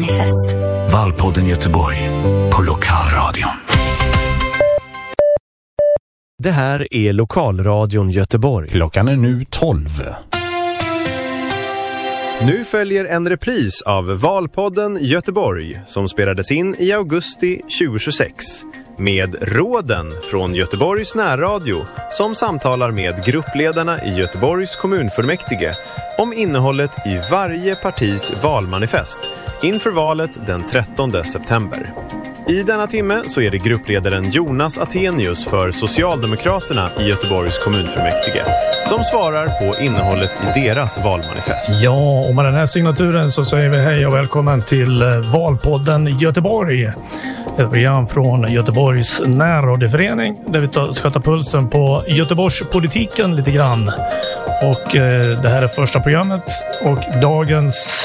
valmanifest. Valpodden Göteborg på Lokalradion. Det här är Lokalradion Göteborg. Klockan är nu 12. Nu följer en repris av Valpodden Göteborg som spelades in i augusti 2026 med råden från Göteborgs närradio som samtalar med gruppledarna i Göteborgs kommunfullmäktige om innehållet i varje partis valmanifest inför valet den 13 september. I denna timme så är det gruppledaren Jonas Attenius för Socialdemokraterna i Göteborgs kommunfullmäktige som svarar på innehållet i deras valmanifest. Ja, och med den här signaturen så säger vi hej och välkommen till Valpodden Göteborg. Ett program från Göteborgs närradioförening där vi ska ta pulsen på Göteborgspolitiken lite grann. Och det här är första programmet och dagens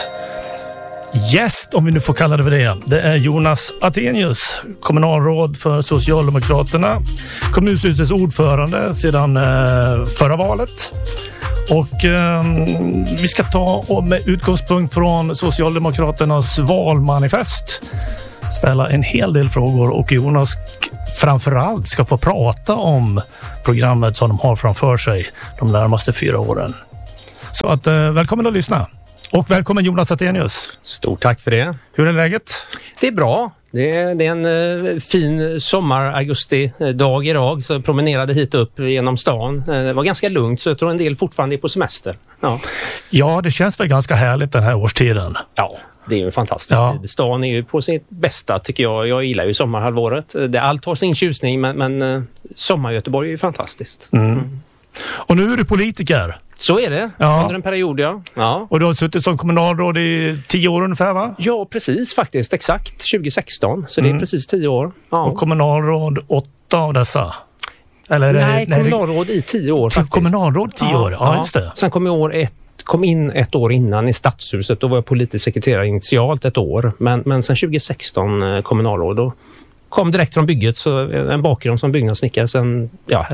gäst, om vi nu får kalla det för det är Jonas Attenius, kommunalråd för Socialdemokraterna, kommunstyrelsens ordförande sedan förra valet. Och vi ska ta med utgångspunkt från Socialdemokraternas valmanifest ställa en hel del frågor och Jonas framförallt ska få prata om programmet som de har framför sig de närmaste 4 åren. Så att välkommen att lyssna. Och välkommen Jonas Attenius. Stort tack för det. Hur är läget? Det är bra. Det är en fin sommar-augusti-dag idag. Så jag promenerade hit upp genom stan. Det var ganska lugnt så jag tror en del fortfarande är på semester. Ja, det känns väl ganska härligt den här årstiden. Ja, det är ju en fantastisk tid. Stan är ju på sitt bästa tycker jag. Jag gillar ju sommarhalvåret. Allt har sin tjusning men sommar-Göteborg är ju fantastiskt. Och nu är du politiker. Så är det, under en period, ja. Och du har suttit som kommunalråd i 10 år ungefär, va? Ja, precis faktiskt. Exakt, 2016. Så det är precis 10 år. Ja. Och kommunalråd 8 av dessa? Eller Nej, kommunalråd i 10 år faktiskt. Kommunalråd 10 år, ja just det. Sen kom in ett år innan i stadshuset. Då var jag politisk sekreterare initialt ett år. Men sen 2016 kommunalråd. Då kom direkt från bygget, så en bakgrund som byggnadssnickare sen,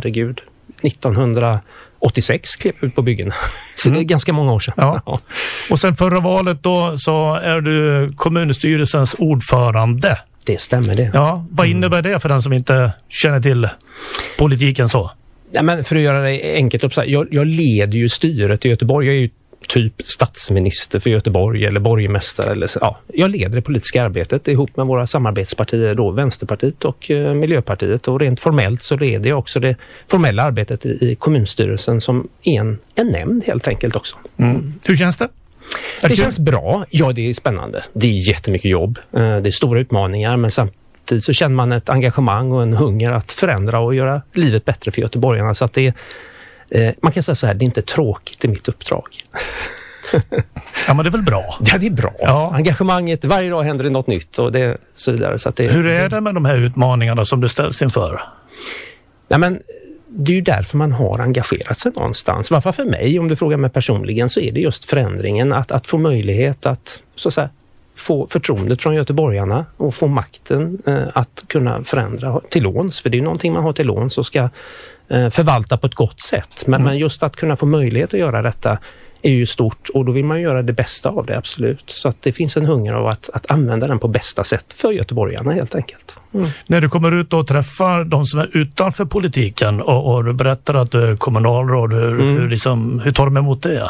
1986 klev ut på byggen. Så det är ganska många år sedan. Ja. Och sen förra valet då så är du kommunstyrelsens ordförande. Det stämmer det. Ja, vad innebär det för den som inte känner till politiken så? Ja, men för att göra det enkelt upp så här, jag leder ju styret i Göteborg. Jag är ju typ statsminister för Göteborg eller borgmästare eller så. Ja, jag leder det politiska arbetet ihop med våra samarbetspartier då, Vänsterpartiet och Miljöpartiet, och rent formellt så leder jag också det formella arbetet i kommunstyrelsen som en nämnd helt enkelt också. Hur känns det? Det känns bra. Ja, det är spännande. Det är jättemycket jobb. Det är stora utmaningar men samtidigt så känner man ett engagemang och en hunger att förändra och göra livet bättre för göteborgarna, så att det är man kan säga så här, det är inte tråkigt i mitt uppdrag. Ja, men det är väl bra? Ja, det är bra. Ja. Engagemanget, varje dag händer det något nytt och det så vidare. Så att hur är det med de här utmaningarna som du ställs inför? Nej, men det är ju därför man har engagerat sig någonstans. Varför för mig, om du frågar mig personligen, så är det just förändringen. Att få möjlighet att så att säga, få förtroendet från göteborgarna och få makten att kunna förändra till låns. För det är ju någonting man har till låns och ska förvalta på ett gott sätt. Men just att kunna få möjlighet att göra detta är ju stort och då vill man göra det bästa av det, absolut. Så att det finns en hunger av att använda den på bästa sätt för göteborgarna helt enkelt. När du kommer ut och träffar de som är utanför politiken och du berättar att du är kommunalråd, hur tar de emot det?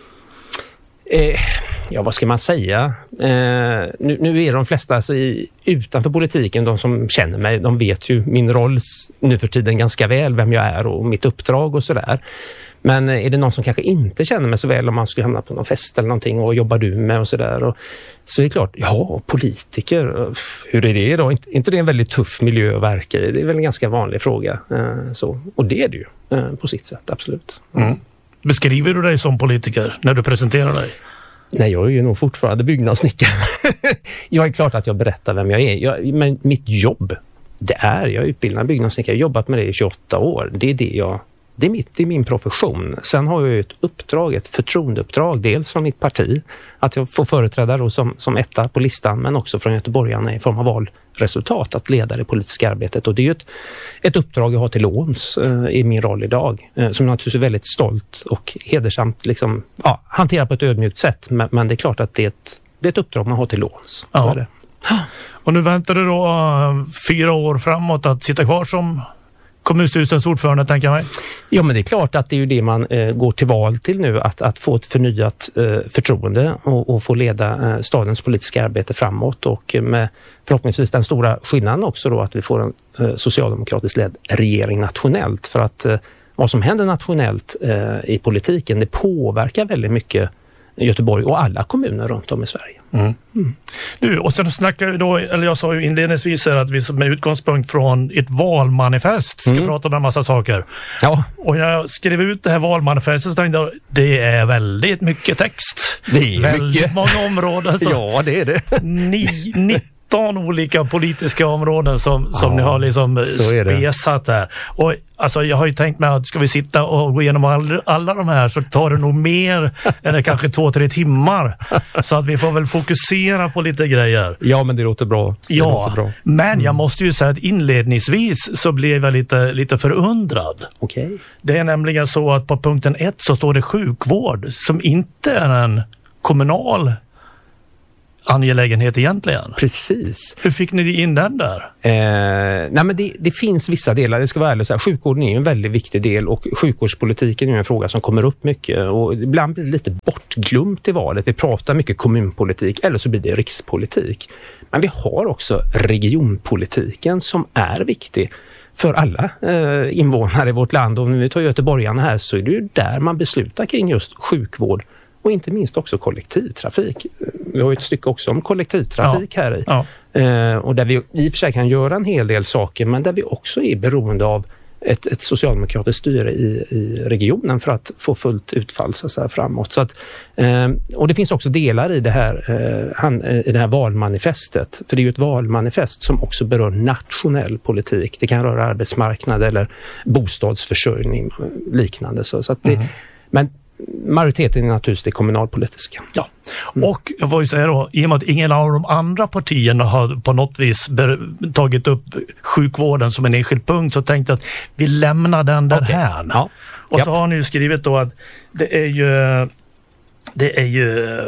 Ja, vad ska man säga? Nu är de flesta alltså utanför politiken, de som känner mig, de vet ju min roll nu för tiden ganska väl, vem jag är och mitt uppdrag och sådär. Men är det någon som kanske inte känner mig så väl, om man skulle hamna på någon fest eller någonting, och jobbar du med och sådär, så är det klart, ja, politiker, hur är det då? Inte det är en väldigt tuff miljö att verka i? Det är väl en ganska vanlig fråga. Och det är det ju på sitt sätt, absolut. Beskriver du dig som politiker när du presenterar dig? Nej, jag är ju nog fortfarande byggnadssnickare. Jag är klart att jag berättar vem jag är. Men mitt jobb, jag är utbildad byggnadssnickare. Jag har jobbat med det i 28 år. Det är min profession. Sen har jag ett uppdrag, ett förtroendeuppdrag, dels från mitt parti, att jag får företräda då som etta på listan, men också från göteborgarna i form av valresultat, att leda det politiska arbetet. Och det är ju ett uppdrag jag har till låns i min roll idag, som naturligtvis är väldigt stolt och hedersamt hanterar på ett ödmjukt sätt. Men det är klart att det är det är ett uppdrag man har till låns. Ja. Och nu väntar du då 4 år framåt att sitta kvar som kommunstyrelsens ordförande, tänker jag mig. Ja, men det är klart att det är ju det man går till val till nu, att få ett förnyat förtroende och få leda stadens politiska arbete framåt, och med förhoppningsvis den stora skillnaden också då att vi får en socialdemokratiskt ledd regering nationellt, för att vad som händer nationellt i politiken, det påverkar väldigt mycket Göteborg och alla kommuner runt om i Sverige. Du, och sen snackar vi då, eller jag sa ju inledningsvis att vi med utgångspunkt från ett valmanifest ska prata om en massa saker. Ja. Och när jag skrev ut det här valmanifestet så tänkte jag, det är väldigt mycket text. Det är väldigt mycket. Många områden. Ja, det är det. 19 olika politiska områden som ni har liksom spesat där. Och alltså, jag har ju tänkt mig att ska vi sitta och gå igenom alla de här så tar det nog mer än kanske 2-3 timmar. Så att vi får väl fokusera på lite grejer. Ja, men det låter bra. Men jag måste ju säga att inledningsvis så blev jag lite förundrad. Okej. Det är nämligen så att på punkten 1 så står det sjukvård som inte är en kommunal angelägenhet egentligen. Precis. Hur fick ni in den där? Nej, men det finns vissa delar, det ska vara ärligt att säga. Sjukvården är ju en väldigt viktig del, och sjukvårdspolitiken är en fråga som kommer upp mycket, och ibland blir det lite bortglömt i valet. Vi pratar mycket kommunpolitik, eller så blir det rikspolitik. Men vi har också regionpolitiken som är viktig för alla invånare i vårt land. Och om vi tar göteborgarna här så är det ju där man beslutar kring just sjukvård. Och inte minst också kollektivtrafik. Vi har ju ett stycke också om kollektivtrafik här i. Ja. Och där vi i och för sig kan göra en hel del saker, men där vi också är beroende av ett socialdemokratiskt styre i regionen för att få fullt utfall så här framåt. Så att, och det finns också delar i det här valmanifestet. För det är ju ett valmanifest som också berör nationell politik. Det kan röra arbetsmarknad eller bostadsförsörjning liknande. Så att men majoriteten är naturligtvis det kommunalpolitiska. Ja, och jag får ju säga då, i och med att ingen av de andra partierna har på något vis tagit upp sjukvården som en enskild punkt, så tänkte jag att vi lämnar den där här. Ja. Och så har ni ju skrivit då att det är ju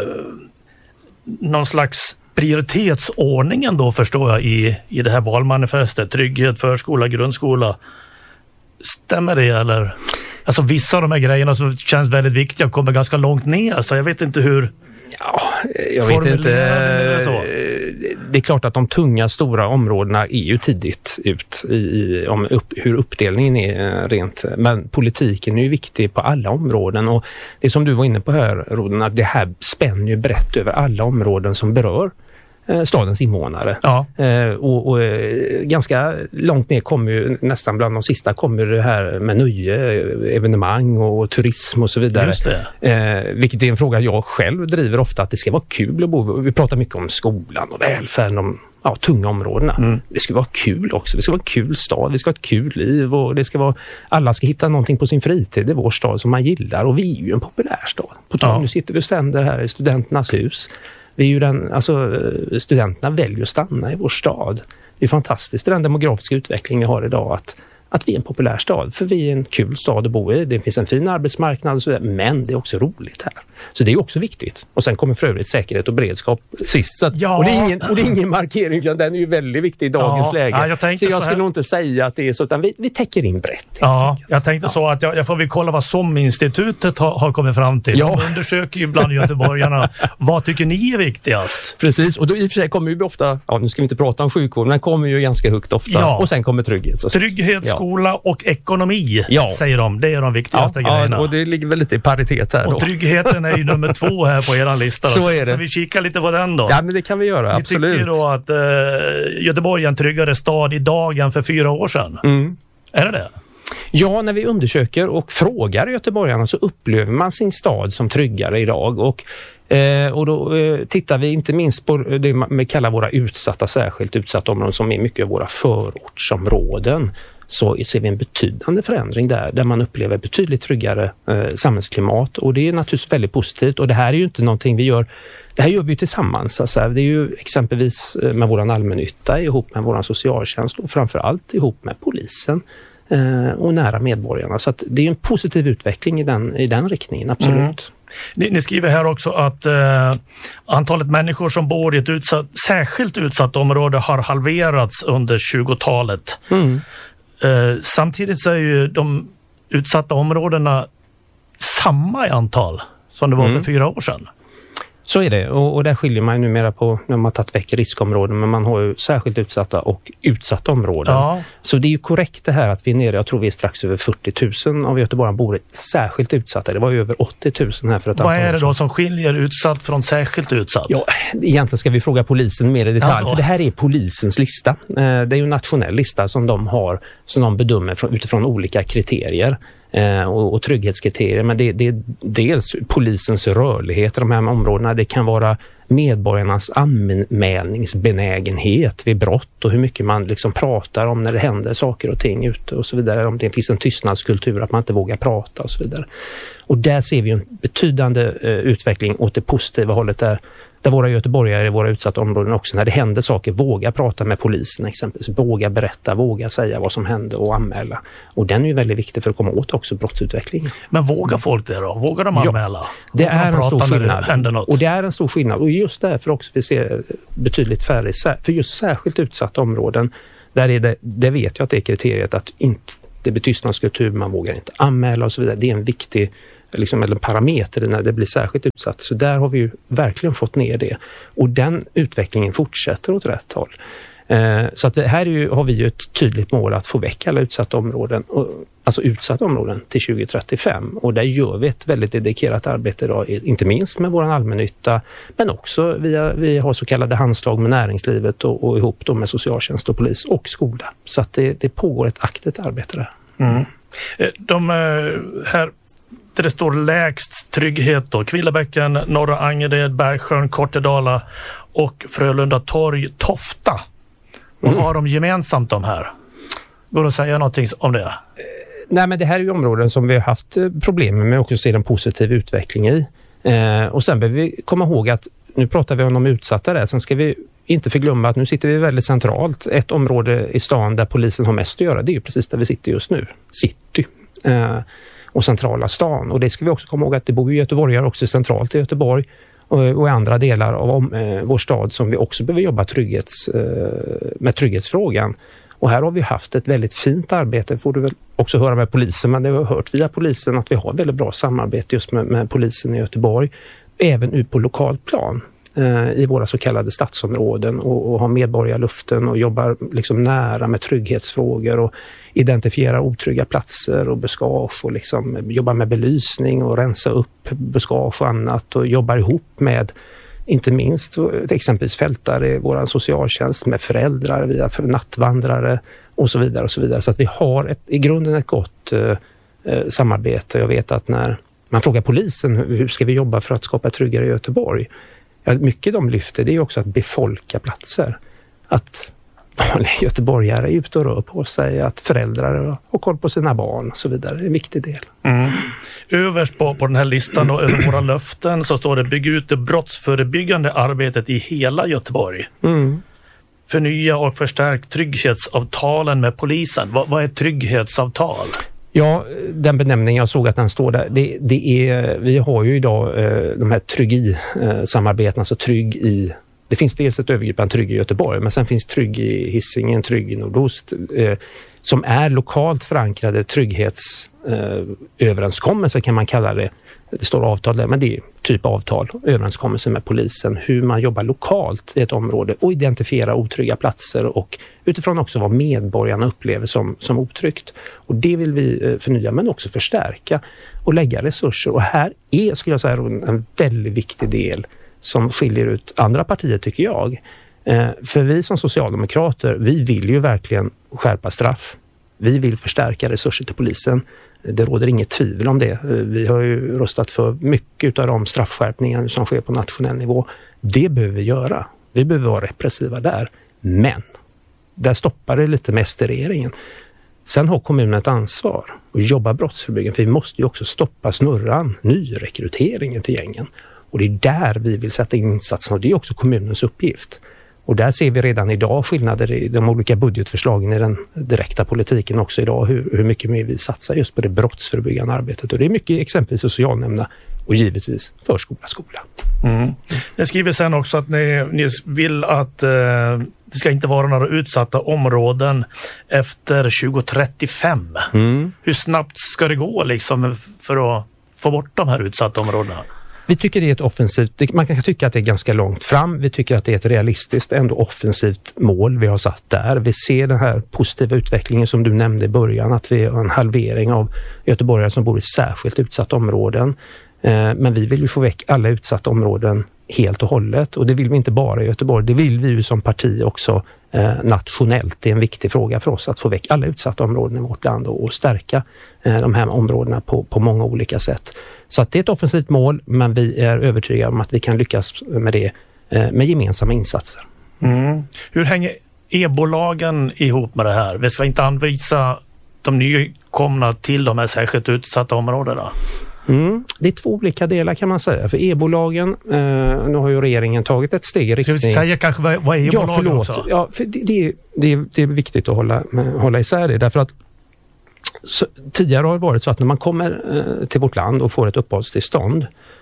någon slags prioritetsordningen då, förstår jag, i det här valmanifestet. Trygghet, förskola, grundskola. Stämmer det, eller? Alltså vissa av de här grejerna som känns väldigt viktiga kommer ganska långt ner, så jag vet inte hur. Ja, jag vet inte. Det är klart att de tunga, stora områdena är ju tidigt ut hur uppdelningen är rent. Men politiken är ju viktig på alla områden, och det som du var inne på här, Roden, att det här spänner ju brett över alla områden som berör stadens invånare. Ja. Och ganska långt ner kommer ju, nästan bland de sista kommer det här med nöje, evenemang och turism och så vidare. Just det. Vilket är en fråga jag själv driver ofta, att det ska vara kul att bo. Vi pratar mycket om skolan och välfärden, de tunga områdena. Det ska vara kul också. Det ska vara en kul stad. Vi ska ha ett kul liv, och det ska vara, alla ska hitta någonting på sin fritid i vår stad som man gillar, och vi är ju en populär stad. Nu sitter vi och ständer här i Studenternas hus. Vi är ju studenterna väljer att stanna i vår stad. Det är fantastiskt, den demografiska utveckling vi har idag, att vi är en populär stad, för vi är en kul stad att bo i. Det finns en fin arbetsmarknad och så vidare, men det är också roligt här. Så det är också viktigt. Och sen kommer för övrigt säkerhet och beredskap sist. Så att, och det är ingen markering, utan den är ju väldigt viktig i dagens läge. Så jag skulle nog inte säga att det är så, utan vi täcker in brett. Ja, jag tänkte så att jag får väl kolla vad SOM-institutet har kommit fram till. De undersöker ju bland göteborgarna. Vad tycker ni är viktigast? Precis, och då i och för sig kommer ju ofta, nu ska vi inte prata om sjukvård, men kommer ju ganska högt ofta. Och sen kommer trygghet. Trygghet, skola och ekonomi, säger de. Det är de viktigaste grejerna. Ja, och det ligger väl lite i paritet här. Och tryggheten är ju nummer 2 här på eran lista. Så är det. Så vi kikar lite på den då. Ja, men det kan vi göra, absolut. Ni tycker då att Göteborg är en tryggare stad idag än för 4 år sedan? Är det? Ja, när vi undersöker och frågar göteborgarna så upplever man sin stad som tryggare idag. Och då tittar vi inte minst på det man kallar våra särskilt utsatta områden, som är mycket av våra förortsområden. Så ser vi en betydande förändring där man upplever betydligt tryggare samhällsklimat, och det är naturligtvis väldigt positivt. Och det här är ju inte någonting vi gör, det här gör vi tillsammans. Alltså, det är ju exempelvis med våran allmännytta ihop med våran socialtjänst, och framförallt ihop med polisen och nära medborgarna. Så att det är en positiv utveckling i den riktningen, absolut. Ni skriver här också att antalet människor som bor i ett särskilt utsatt område har halverats under 20-talet. Samtidigt så är ju de utsatta områdena samma i antal som det var för 4 år sedan. Så är det, och där skiljer man ju numera på när man tagit väck riskområden, men man har ju särskilt utsatta och utsatta områden. Ja. Så det är ju korrekt det här att vi är nere, jag tror vi är strax över 40 000 av Göteborg bor särskilt utsatta. Det var ju över 80 000 här för ett Vad är det då som skiljer utsatt från särskilt utsatt? Ja, egentligen ska vi fråga polisen mer i detalj, för det här är polisens lista. Det är ju en nationell lista som de har, som de bedömer utifrån olika kriterier. Och trygghetskriterier, men det är dels polisens rörlighet i de här områdena. Det kan vara medborgarnas anmälningsbenägenhet vid brott och hur mycket man liksom pratar om när det händer saker och ting ute och så vidare. Om det finns en tystnadskultur, att man inte vågar prata och så vidare. Och där ser vi en betydande utveckling åt det positiva hållet där våra göteborgare i våra utsatta områden också, när det händer saker, våga prata med polisen exempelvis, våga berätta, våga säga vad som hände och anmäla. Och den är ju väldigt viktig för att komma åt också brottsutvecklingen. Men vågar folk det då? Vågar de anmäla? Ja, det är en stor skillnad. Och det är en stor skillnad. Och just därför också vi ser betydligt färre, för just särskilt utsatta områden, där är det vet jag att det är kriteriet att inte, det blir tystnadskultur, man vågar inte anmäla och så vidare. Det är en viktig eller parameter när det blir särskilt utsatt. Så där har vi ju verkligen fått ner det. Och den utvecklingen fortsätter åt rätt håll. Så att det här har vi ju ett tydligt mål att få väck alla utsatta områden, alltså utsatta områden till 2035. Och där gör vi ett väldigt dedikerat arbete idag, inte minst med vår allmännytta, men också vi har så kallade handslag med näringslivet och ihop då med socialtjänst och polis och skola. Så att det pågår ett aktivt arbete där. De här där det står lägst trygghet då, Kvillebäcken, Norra Angered, Bergsjön, Kortedala och Frölunda Torg, Tofta. Vad har de gemensamt de här? Går det att säga någonting om det? Nej, men det här är ju områden som vi har haft problem med och också ser en positiv utveckling i. Och sen behöver vi komma ihåg att nu pratar vi om de utsatta där. Sen ska vi inte förglömma att nu sitter vi väldigt centralt. Ett område i stan där polisen har mest att göra, det är ju precis där vi sitter just nu. City. Och centrala stan. Och det ska vi också komma ihåg att det bor ju göteborgare också centralt i Göteborg och i andra delar av vår stad som vi också behöver jobba med trygghetsfrågan. Och här har vi haft ett väldigt fint arbete, får du väl också höra med polisen, men det har hört via polisen att vi har väldigt bra samarbete just med polisen i Göteborg, även ut på lokalt plan i våra så kallade stadsområden och har medborgarluften och jobbar liksom nära med trygghetsfrågor och identifiera otrygga platser och buskage och liksom jobbar med belysning och rensa upp buskage och annat och jobbar ihop med inte minst exempelvis fältare i vår socialtjänst med föräldrar via nattvandrare och så vidare och så vidare. Så att vi har i grunden ett gott samarbete. Jag vet att när man frågar polisen hur ska vi jobba för att skapa tryggare i Göteborg, mycket de lyfter det är också att befolka platser. Att vanliga göteborgare är ute och rör på sig, att föräldrar har koll på sina barn och så vidare. Det är en viktig del. Överst på den här listan och över våra löften så står det: bygg ut det brottsförebyggande arbetet i hela Göteborg. Förnya och förstärk trygghetsavtalen med polisen. Vad är trygghetsavtal? Ja, den benämningen jag såg att den står där, det är, vi har ju idag de här trygg-i-samarbeten, alltså trygg i, det finns dels ett övergripande trygg i Göteborg, men sen finns trygg i Hisingen, trygg i Nordost, som är lokalt förankrade trygghetsöverenskommelser kan man kalla det. Det står avtal där, men det är typ avtal, överenskommelser med polisen, hur man jobbar lokalt i ett område och identifiera otrygga platser och utifrån också vad medborgarna upplever som otryggt. Och det vill vi förnya men också förstärka och lägga resurser. Och här är, skulle jag säga, en väldigt viktig del som skiljer ut andra partier tycker jag. För vi som socialdemokrater, vi vill ju verkligen skärpa straff. Vi vill förstärka resurser till polisen. Det råder inget tvivel om det. Vi har ju röstat för mycket av de straffskärpningar som sker på nationell nivå. Det behöver vi göra. Vi behöver vara repressiva där. Men där stoppar det lite mest i regeringen. Sen har kommunen ett ansvar att jobba brottsförebyggande. För vi måste ju också stoppa snurran, nyrekryteringen till gängen. Och det är där vi vill sätta in insatserna och det är också kommunens uppgift. Och där ser vi redan idag skillnader i de olika budgetförslagen i den direkta politiken också idag, hur mycket mer vi satsar just på det brottsförebyggande arbetet. Och det är mycket exempelvis socialnämnderna och givetvis förskola, skola. Ni skriver sen också att ni vill att det ska inte vara några utsatta områden efter 2035. Hur snabbt ska det gå liksom för att få bort de här utsatta områdena? Vi tycker det är ett offensivt, man kan tycka att det är ganska långt fram. Vi tycker att det är ett realistiskt, ändå offensivt mål vi har satt där. Vi ser den här positiva utvecklingen som du nämnde i början, att vi har en halvering av göteborgare som bor i särskilt utsatta områden. Men vi vill ju få väck alla utsatta områden helt och hållet, och det vill vi inte bara i Göteborg, det vill vi ju som parti också nationellt. Det är en viktig fråga för oss att få väck alla utsatta områden i vårt land och stärka de här områdena på många olika sätt. Så att det är ett offensivt mål, men vi är övertygade om att vi kan lyckas med det med gemensamma insatser. Hur hänger e-bolagen ihop med det här? Vi ska inte anvisa de nykomna till de här särskilt utsatta områdena. Det är två olika delar kan man säga. För e-bolagen, nu har ju regeringen tagit ett steg i riktning. Ska vi säga kanske vad är e-bolagen också? Ja, för det är viktigt att hålla isär det. Därför att tidigare har det varit så att när man kommer till vårt land och får ett uppehållstillstånd,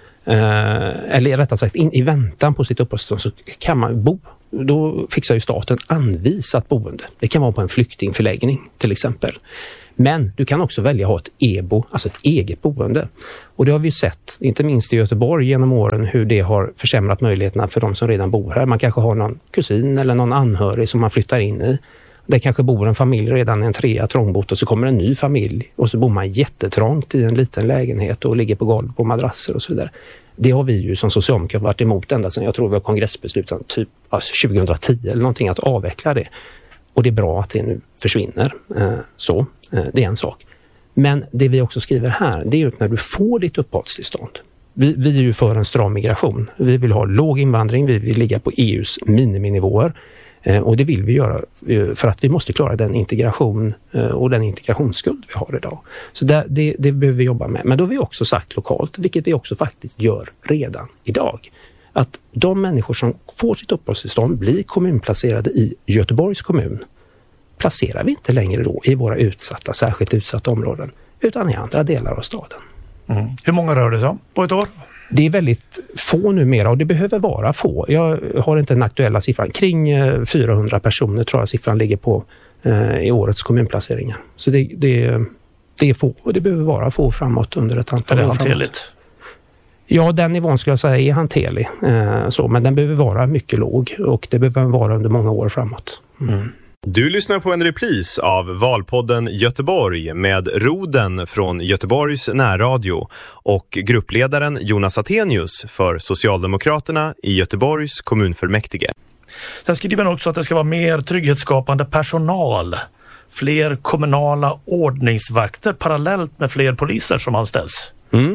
eller rättare sagt i väntan på sitt uppehållstillstånd, så kan man bo. Då fixar ju staten anvisat boende. Det kan vara på en flyktingförläggning till exempel. Men du kan också välja att ha ett EBO, alltså ett eget boende. Och det har vi sett, inte minst i Göteborg genom åren, hur det har försämrat möjligheterna för de som redan bor här. Man kanske har någon kusin eller någon anhörig som man flyttar in i. Det kanske bor en familj redan i en 3 trångbott, och så kommer en ny familj och så bor man jättetrångt i en liten lägenhet och ligger på golv på madrasser och så vidare. Det har vi ju som socialdemokrater varit emot ända sedan, jag tror vi har kongressbeslutat typ 2010 eller någonting, att avveckla det. Och det är bra att det nu försvinner. Det är en sak. Men det vi också skriver här, det är ju när du får ditt uppehållstillstånd. Vi är ju för en stram migration. Vi vill ha låg invandring, vi vill ligga på EUs miniminivåer. Och det vill vi göra för att vi måste klara den integration och den integrationsskuld vi har idag. Så det behöver vi jobba med. Men då har vi också sagt lokalt, vilket vi också faktiskt gör redan idag, att de människor som får sitt uppehållstillstånd blir kommunplacerade i Göteborgs kommun, placerar vi inte längre då i våra särskilt utsatta områden, utan i andra delar av staden. Hur många rör det sig om på ett år? Det är väldigt få numera, och det behöver vara få. Jag har inte den aktuella siffran. Kring 400 personer tror jag siffran ligger på i årets kommunplaceringar. Så det är få, och det behöver vara få framåt under ett antal år. Är det hanterligt? Ja, den nivån skulle jag säga är hanterlig. Men den behöver vara mycket låg, och det behöver vara under många år framåt. Du lyssnar på en repris av Valpodden Göteborg med Roden från Göteborgs närradio och gruppledaren Jonas Attenius för Socialdemokraterna i Göteborgs kommunfullmäktige. Sen skriver man också att det ska vara mer trygghetsskapande personal, fler kommunala ordningsvakter parallellt med fler poliser som anställs.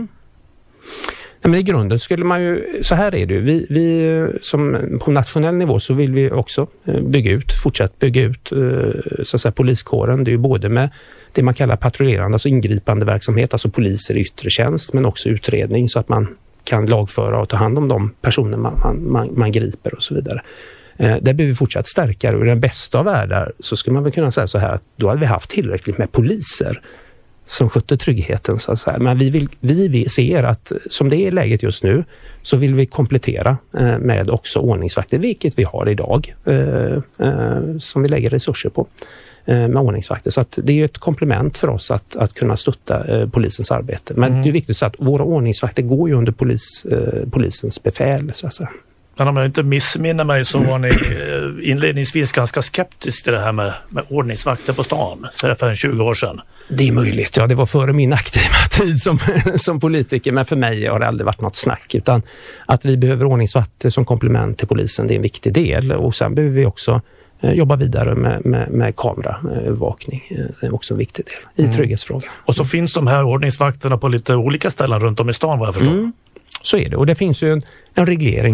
Men i grunden skulle man ju, så här är det ju, vi som på nationell nivå så vill vi också fortsätta bygga ut så att säga poliskåren. Det är ju både med det man kallar patrullerande, alltså ingripande verksamhet, alltså poliser i yttre tjänst, men också utredning så att man kan lagföra och ta hand om de personer man griper och så vidare. Där behöver vi fortsatt stärka, och i den bästa av världar så skulle man väl kunna säga så här, att då hade vi haft tillräckligt med poliser som skötte tryggheten så att säga. Men vi ser att som det är läget just nu så vill vi komplettera med också ordningsvakter, vilket vi har idag som vi lägger resurser på med ordningsvakter. Så att det är ett komplement för oss att kunna stötta polisens arbete. Men det är viktigt så att våra ordningsvakter går ju under polisens befäl så att säga. Men om jag inte missminner mig så var ni inledningsvis ganska skeptisk till det här med ordningsvakter på stan, så det för 20 år sedan. Det är möjligt, ja, det var före min aktiva tid som politiker, men för mig har det aldrig varit något snack, utan att vi behöver ordningsvakter som komplement till polisen, det är en viktig del, och sen behöver vi också jobba vidare med kameraövervakning, det är också en viktig del i trygghetsfrågan. Och så finns de här ordningsvakterna på lite olika ställen runt om i stan vad jag förstår. Så är det, och det finns ju en reglering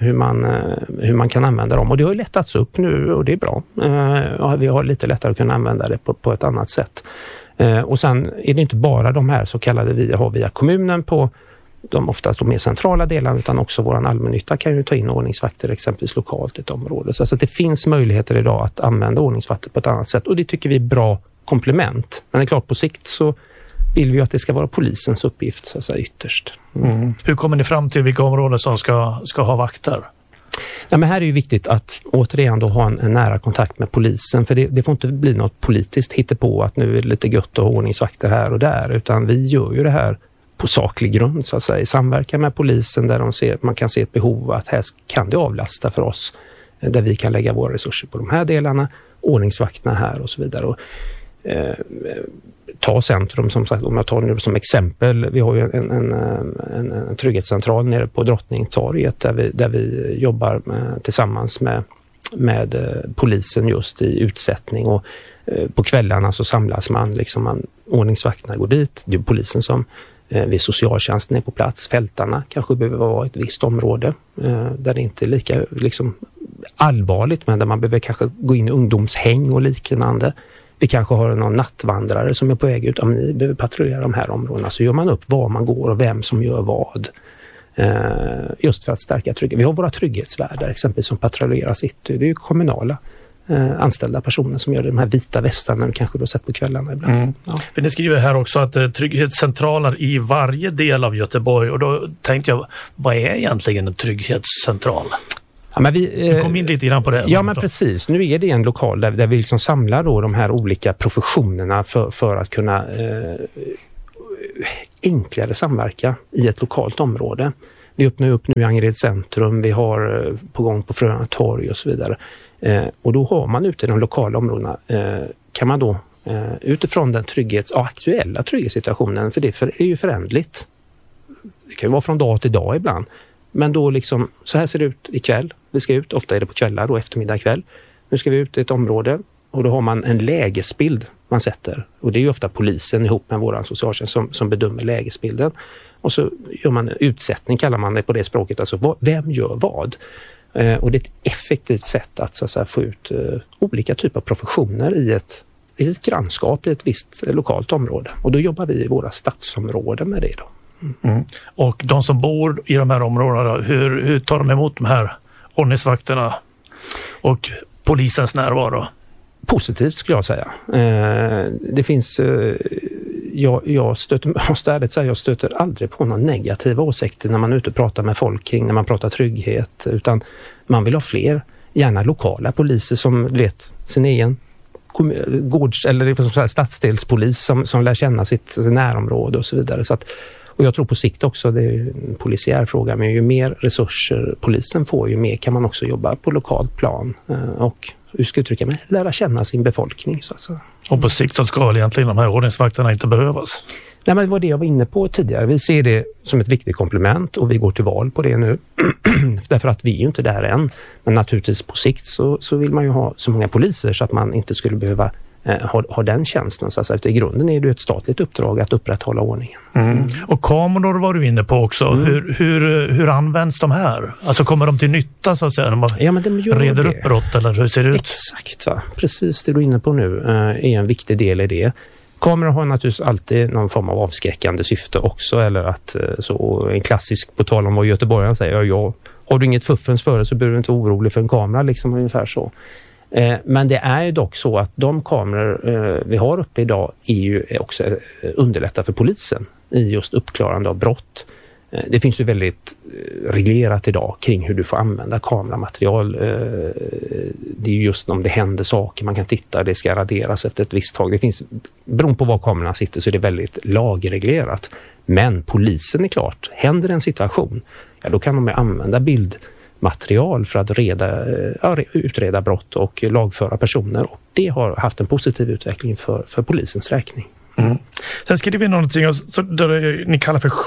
hur man kan använda dem, och det har ju lättats upp nu och det är bra. Vi har lite lättare att kunna använda det på ett annat sätt. Och sen är det inte bara de här så kallade vi har via kommunen på oftast de mer centrala delarna, utan också våran allmännytta kan ju ta in ordningsvakter exempelvis lokalt i ett område. Så att det finns möjligheter idag att använda ordningsvakter på ett annat sätt, och det tycker vi är bra komplement. Men det är klart, på sikt så vill vi att det ska vara polisens uppgift så att säga, ytterst. Hur kommer ni fram till vilka områden som ska ha vakter? Ja, men här är ju viktigt att återigen då ha en nära kontakt med polisen, för det får inte bli något politiskt hittepå att nu är det lite gött att ha ordningsvakter här och där, utan vi gör ju det här på saklig grund så att säga, i samverkan med polisen där man kan se ett behov att här kan det avlasta för oss, där vi kan lägga våra resurser på de här delarna, ordningsvakterna här och så vidare. Och, ta centrum som sagt, om jag tar nu som exempel, vi har ju en trygghetscentral nere på Drottningtorget där vi jobbar tillsammans med polisen just i utsättning, och på kvällarna så samlas ordningsvakterna går dit, det är polisen som vid socialtjänsten är på plats, fältarna kanske behöver vara ett visst område där det inte är lika allvarligt, men där man behöver kanske gå in i ungdomshäng och liknande. Vi kanske har någon nattvandrare som är på väg ut, om ni behöver patrullera de här områdena, så gör man upp var man går och vem som gör vad. Just för att stärka trygghet. Vi har våra trygghetsvärdar exempelvis som patrullerar city. Det är ju kommunala anställda personer som gör de här vita västarna du kanske då sett på kvällarna ibland. Ja. För ni skriver här också att trygghetscentraler i varje del av Göteborg, och då tänkte jag, vad är egentligen en trygghetscentral? Ja, men vi kom in lite grann på det. Ja, men precis. Nu är det en lokal där vi samlar då de här olika professionerna för att kunna enklare samverka i ett lokalt område. Vi öppnar upp nu i Angered centrum, vi har på gång på Fröna torg och så vidare. Och då har man ute i de lokala områdena, kan man då utifrån den aktuella trygghetssituationen, för det är ju förändligt. Det kan ju vara från dag till dag ibland. Men då så här ser det ut ikväll. Vi ska ut, ofta är det på kvällar då, eftermiddag kväll. Nu ska vi ut i ett område och då har man en lägesbild man sätter. Och det är ju ofta polisen ihop med våran socialtjänst som bedömer lägesbilden. Och så gör man utsättning, kallar man det på det språket. Alltså vem gör vad? Och det är ett effektivt sätt att, så att säga, få ut olika typer av professioner i ett grannskap i ett visst lokalt område. Och då jobbar vi i våra stadsområden med det då. Och de som bor i de här områdena, hur tar de emot de här ordningsvakterna och polisens närvaro? Positivt skulle jag säga. Det finns, jag stöter aldrig på några negativa åsikter när man är ute och pratar med folk kring, när man pratar trygghet, utan man vill ha fler, gärna lokala poliser som vet sin egen eller stadsdelspolis som lär känna sitt närområde och så vidare. Så att, och jag tror på sikt också, det är en polisiär fråga, men ju mer resurser polisen får, ju mer kan man också jobba på lokalt plan och, hur ska jag uttrycka mig, lära känna sin befolkning. Så att säga. Och på sikt så ska väl egentligen de här ordningsvakterna inte behövas? Nej, men det var det jag var inne på tidigare. Vi ser det som ett viktigt komplement och vi går till val på det nu. Därför att vi är ju inte där än. Men naturligtvis på sikt så vill man ju ha så många poliser så att man inte skulle behöva ha den tjänsten. Så att i grunden är det ett statligt uppdrag att upprätthålla ordningen. Och kameror var du inne på också. Hur används de här? Alltså kommer de till nytta så att säga? När man reder upp brott, eller hur ser det ut? Exakt, va? Precis det du är inne på nu är en viktig del i det. Kameror har naturligtvis alltid någon form av avskräckande syfte också, eller att så en klassisk, på tal om vad göteborgaren säger, har du inget fuffens för det så behöver du inte vara orolig för en kamera, liksom ungefär så. Men det är ju dock så att de kameror vi har uppe idag är ju också underlättar för polisen i just uppklarande av brott. Det finns ju väldigt reglerat idag kring hur du får använda kameramaterial. Det är ju just om det händer saker, man kan titta, det ska raderas efter ett visst tag. Det finns, beroende på var kamerorna sitter, så är det väldigt lagreglerat. Men polisen är klart, händer en situation, då kan de använda bildmaterial för att utreda brott och lagföra personer. Och det har haft en positiv utveckling för polisens räkning. Sen skriver vi någonting där ni kallar för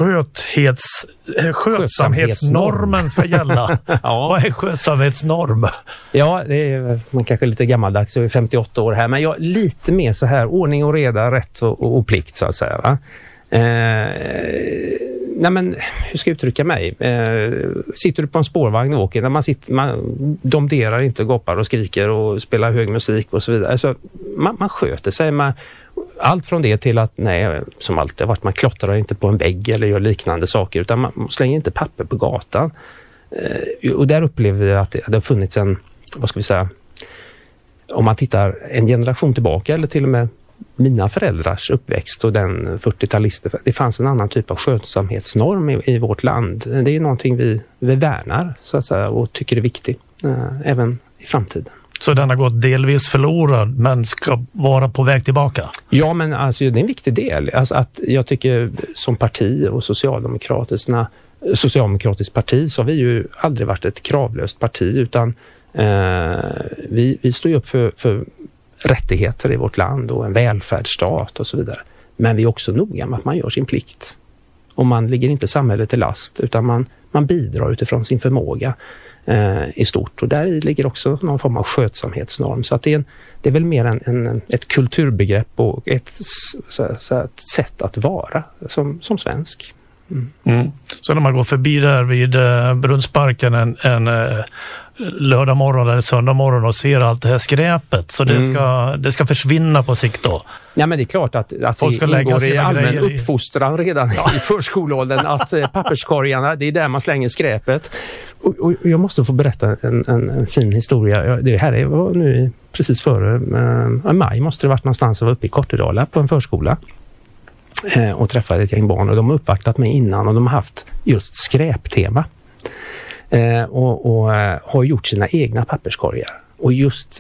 skötsamhetsnormen ska gälla. Ja. Vad är skötsamhetsnorm? Ja, det är man kanske lite gammaldags, jag är 58 år här, men jag lite mer så här ordning och reda, rätt och plikt så att säga, va? Nej, men hur ska jag uttrycka mig? Sitter du på en spårvagn och åker, när man domderar inte, goppar och skriker och spelar hög musik och så vidare. Alltså, man sköter sig, allt från det till att, nej, som alltid har varit, man klottrar inte på en vägg eller gör liknande saker, utan man slänger inte papper på gatan. Och där upplever vi att det har funnits en, vad ska vi säga, om man tittar en generation tillbaka eller till och med mina föräldrars uppväxt och den 40-talister, det fanns en annan typ av skötsamhetsnorm i vårt land. Det är någonting vi värnar så att säga, och tycker är viktigt även i framtiden. Så den har gått delvis förlorad men ska vara på väg tillbaka? Ja, men alltså, det är en viktig del. Alltså, att jag tycker som parti och socialdemokratiskt parti så har vi ju aldrig varit ett kravlöst parti, utan vi står ju upp för rättigheter i vårt land och en välfärdsstat och så vidare. Men vi är också noga med att man gör sin plikt. Och man ligger inte samhället till last, utan man bidrar utifrån sin förmåga i stort. Och där ligger också någon form av skötsamhetsnorm. Så att det är väl mer ett kulturbegrepp och ett sätt att vara som svensk. Så när man går förbi där vid Brunnsparken en lördag morgon eller söndag morgon och ser allt det här skräpet, så det ska försvinna på sikt då? Ja, men det är klart att folk ska det ingår i allmän uppfostran redan i förskoleåldern att papperskorgarna, det är där man slänger skräpet. Och jag måste få berätta en fin historia. Det här var nu precis före maj, måste det varit någonstans. Jag var uppe i Kortedala på en förskola och träffade ett gäng barn, och de har uppvaktat mig innan och de har haft just skräptema. Och har gjort sina egna papperskorgar. Och just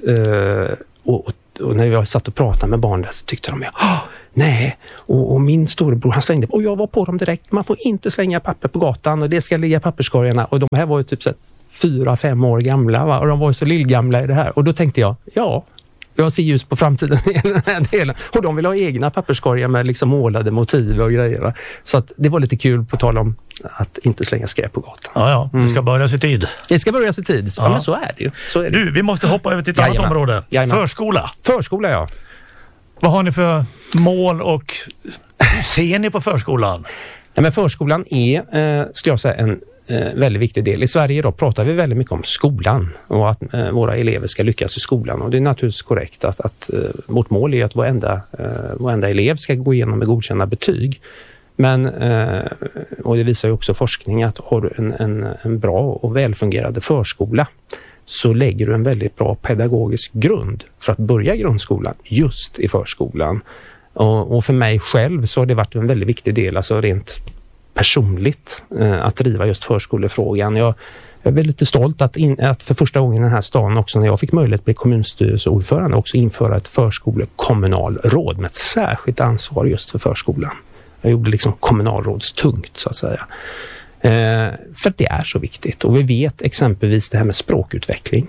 och när jag satt och pratade med barn där så tyckte de nej, och min storebror han slängde, och jag var på dem direkt, man får inte slänga papper på gatan och det ska ligga papperskorgarna, och de här var ju typ 4-5 år gamla, va? Och de var ju så lillgamla i det här, och då tänkte jag, jag ser ljus på framtiden i den här delen. Och de vill ha egna papperskorgar med liksom målade motiv och grejer. Så att det var lite kul på tal om att inte slänga skräp på gatan. Det ska börja i tid. Det ska börja i tid. Ja, men så är det ju. Du, vi måste hoppa över till ett annat område. Förskola. Förskola, ja. Vad har ni för mål och hur ser ni på förskolan? Ja, men förskolan är, skulle jag säga, en väldigt viktig del. I Sverige då pratar vi väldigt mycket om skolan och att våra elever ska lyckas i skolan, och det är naturligtvis korrekt att vårt mål är att varenda elev ska gå igenom med godkända betyg. Men, och det visar ju också forskning, att har du en bra och välfungerande förskola så lägger du en väldigt bra pedagogisk grund för att börja grundskolan just i förskolan. Och för mig själv så har det varit en väldigt viktig del, alltså rent personligt, att driva just förskolefrågan. Jag är väldigt lite stolt att för första gången i den här stan också, när jag fick möjlighet att bli kommunstyrelseordförande, också införa ett förskolekommunalråd med ett särskilt ansvar just för förskolan. Jag gjorde liksom kommunalrådstungt så att säga. För det är så viktigt. Och vi vet exempelvis det här med språkutveckling.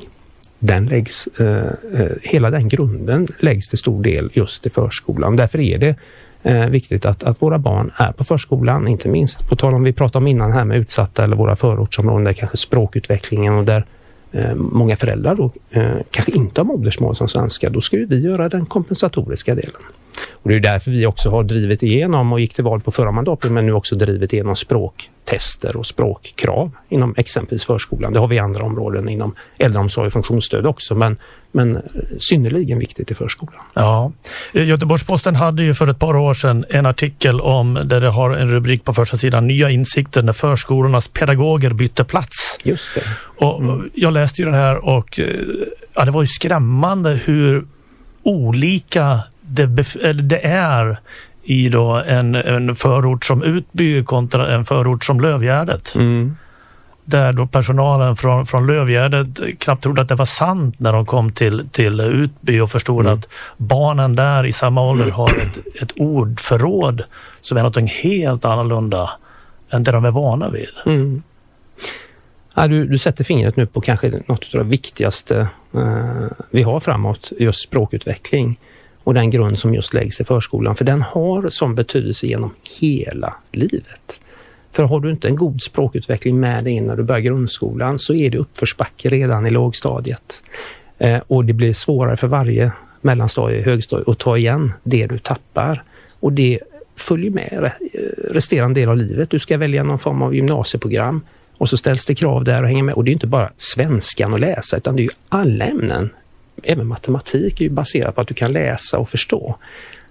Hela den grunden läggs till stor del just i förskolan. Därför är det viktigt att våra barn är på förskolan, inte minst på tal om vi pratade om innan här med utsatta eller våra förortsområden där kanske språkutvecklingen och där många föräldrar då kanske inte har modersmål som svenska, då ska ju vi göra den kompensatoriska delen. Och det är därför vi också har drivit igenom och gick till val på förra mandatperioden, men nu också drivit igenom språktester och språkkrav inom exempelvis förskolan. Det har vi i andra områden inom äldreomsorg och funktionsstöd också, men synnerligen viktigt i förskolan. Ja, Göteborgs-Posten hade ju för ett par år sedan en artikel om där det har en rubrik på första sidan: nya insikter när förskolornas pedagoger bytte plats. Just det. Och jag läste ju den här och det var ju skrämmande hur olika det är i då en förort som Utby kontra en förort som Lövgärdet. Där då personalen från Lövgärdet knappt trodde att det var sant när de kom till Utby och förstod att barnen där i samma ålder har ett ordförråd som är något helt annorlunda än det de är vana vid. Ja, du sätter fingret nu på kanske något av det viktigaste vi har framåt, just språkutveckling. Och den grund som just läggs i förskolan. För den har som betydelse genom hela livet. För har du inte en god språkutveckling med dig när du börjar grundskolan, så är det uppförsbacke redan i lågstadiet. Och det blir svårare för varje mellanstadie och högstadie att ta igen det du tappar. Och det följer med resterande del av livet. Du ska välja någon form av gymnasieprogram. Och så ställs det krav där och hänger med. Och det är inte bara svenskan att läsa, utan det är ju alla ämnen. Även matematik är ju baserat på att du kan läsa och förstå.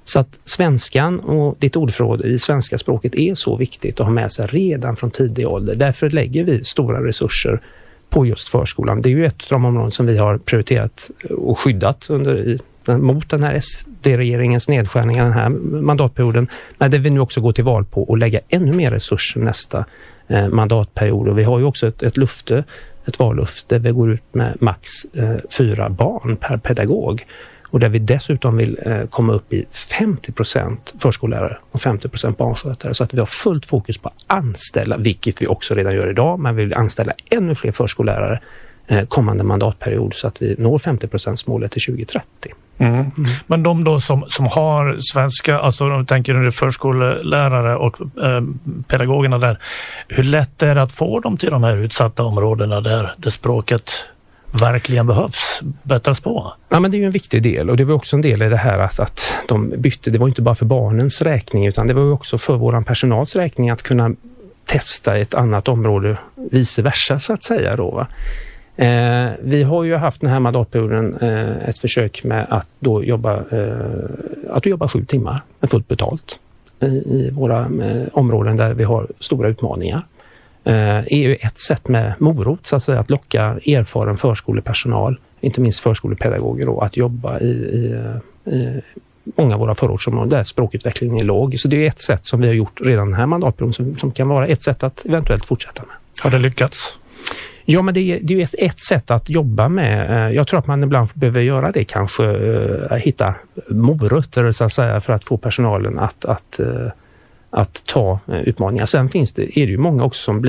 Så att svenskan och ditt ordförråd i svenska språket är så viktigt att ha med sig redan från tidig ålder. Därför lägger vi stora resurser på just förskolan. Det är ju ett av de områden som vi har prioriterat och skyddat mot den här SD-regeringens nedskärningar den här mandatperioden. Men där vi nu också går till val på att lägga ännu mer resurser nästa mandatperiod. Och vi har ju också ett vallöfte där vi går ut med max 4 barn per pedagog. Och där vi dessutom vill komma upp i 50% förskollärare och 50% barnskötare. Så att vi har fullt fokus på att anställa, vilket vi också redan gör idag. Men vi vill anställa ännu fler förskollärare kommande mandatperiod så att vi når 50%-målet till 2030. Mm. Men de då som har svenska, alltså de tänker under förskollärare och pedagogerna där, hur lätt är det att få dem till de här utsatta områdena där språket verkligen behövs bättras på? Ja, men det är ju en viktig del, och det var också en del i det här att de bytte. Det var inte bara för barnens räkning utan det var också för våran personals räkning att kunna testa ett annat område, vice versa så att säga då. Vi har ju haft den här mandatperioden ett försök med att då jobba 7 timmar med fullt betalt i våra områden där vi har stora utmaningar. Är ju ett sätt med morot så att säga, att locka erfaren förskolepersonal, inte minst förskolepedagoger då, att jobba i många av våra förortsområden där språkutvecklingen är låg. Så det är ett sätt som vi har gjort redan den här mandatperioden som kan vara ett sätt att eventuellt fortsätta med. Har det lyckats? Ja, men det är ju ett sätt att jobba med. Jag tror att man ibland behöver göra det kanske, hitta morötter så att säga för att få personalen att ta utmaningar. Sen är det ju många också som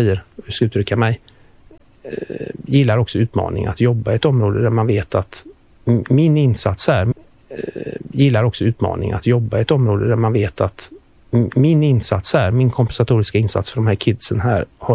gillar också utmaningar att jobba i ett område där man vet att min insats är min kompensatoriska insats för de här kidsen här